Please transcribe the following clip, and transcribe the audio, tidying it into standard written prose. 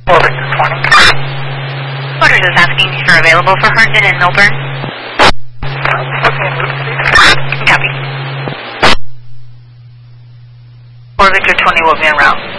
4 Victor 20. Orders is asking if you're available for Herndon and Milburn. Copy. 4 Victor 20 will be en route.